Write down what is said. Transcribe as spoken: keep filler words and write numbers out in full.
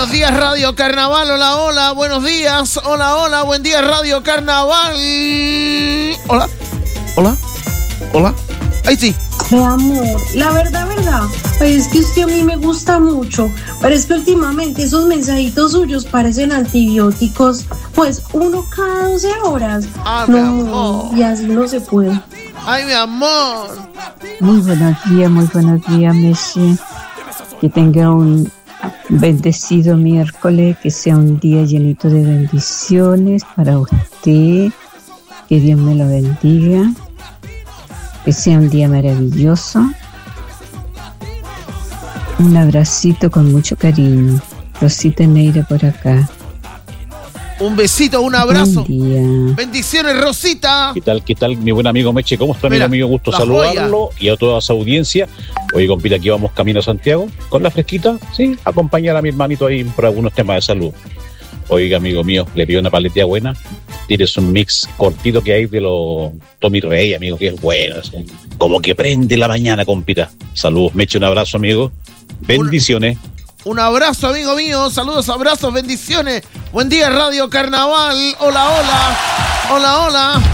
Buenos días, Radio Carnaval. Hola, hola. Buenos días. Hola, hola. Buen día, Radio Carnaval. Hola. Hola. Hola. Ahí sí. Mi amor, la verdad, verdad, pues es que usted a mí me gusta mucho, pero es que últimamente esos mensajitos suyos parecen antibióticos, pues uno cada doce horas. Ah, mi amor. No, y así no se puede. Ay, mi amor. Muy buenos días, muy buenos días, Messi. Que tenga un bendecido miércoles, que sea un día llenito de bendiciones para usted. Que Dios me lo bendiga. Que sea un día maravilloso. Un abracito con mucho cariño. Rosita Neira por acá. Un besito, un abrazo. Buen día. Bendiciones, Rosita. ¿Qué tal, qué tal, mi buen amigo Meche? ¿Cómo está, Mira, amigo? Gusto la saludarlo joya. y a toda su audiencia. Oye, compita, aquí vamos camino a Santiago con la fresquita, sí, acompañar a mi hermanito ahí por algunos temas de salud. Oiga, amigo mío, le pido una paletilla buena. Tienes un mix cortito que hay de los Tommy Rey, amigo, que es bueno. Así. Como que prende la mañana, compita. Saludos, Meche, un abrazo, amigo. Bendiciones. Un abrazo, amigo mío. Saludos, abrazos, bendiciones. Buen día, Radio Carnaval. Hola, hola. Hola, hola.